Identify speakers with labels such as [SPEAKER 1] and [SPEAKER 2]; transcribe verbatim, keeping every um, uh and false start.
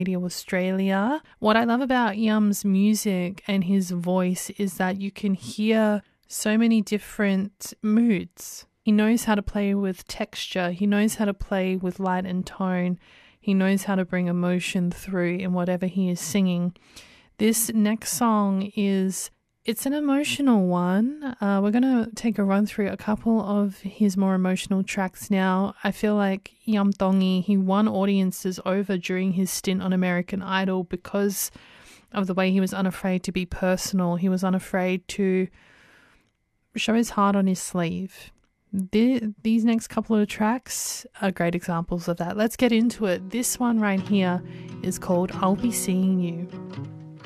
[SPEAKER 1] Radio Australia. What I love about Yum's music and his voice is that you can hear so many different moods. He knows how to play with texture. He knows how to play with light and tone. He knows how to bring emotion through in whatever he is singing. This next song is, it's an emotional one. Uh, we're going to take a run through a couple of his more emotional tracks now. I feel like Yum Tongi, he won audiences over during his stint on American Idol because of the way he was unafraid to be personal. He was unafraid to show his heart on his sleeve. The, these next couple of tracks are great examples of that. Let's get into it. This one right here is called I'll Be Seeing You.